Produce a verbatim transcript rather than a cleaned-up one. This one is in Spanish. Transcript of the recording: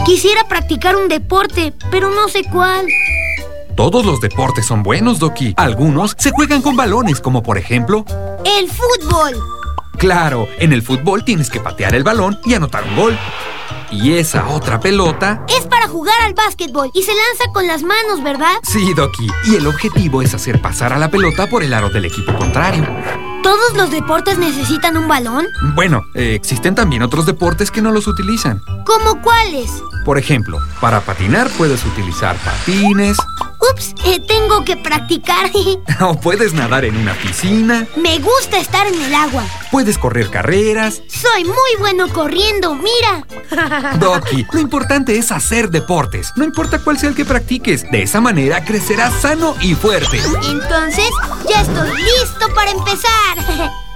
Quisiera practicar un deporte, pero no sé cuál. Todos los deportes son buenos, Doki. Algunos se juegan con balones, como por ejemplo... ¡el fútbol! Claro, en el fútbol tienes que patear el balón y anotar un gol. Y esa otra pelota... es para jugar al básquetbol y se lanza con las manos, ¿verdad? Sí, Doki. Y el objetivo es hacer pasar a la pelota por el aro del equipo contrario. ¿Todos los deportes necesitan un balón? Bueno, eh, existen también otros deportes que no los utilizan. ¿Cómo cuáles? Por ejemplo, para patinar puedes utilizar patines. Ups, eh, tengo que practicar. O puedes nadar en una piscina. Me gusta estar en el agua. Puedes correr carreras. Soy muy bueno corriendo, mira. Doki, lo importante es hacer deportes. No importa cuál sea el que practiques. De esa manera crecerás sano y fuerte. Entonces, ya estoy listo para empezar.